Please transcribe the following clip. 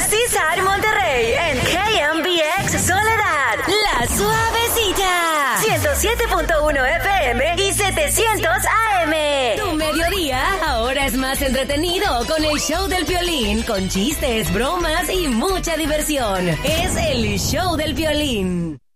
Cesar Monterrey en KMBX Soledad. La Suavecita. 107.1 FM y 700 AM. Tu mediodía ahora es más entretenido con el show del Piolín, con chistes, bromas y mucha diversión. Es el show del Piolín.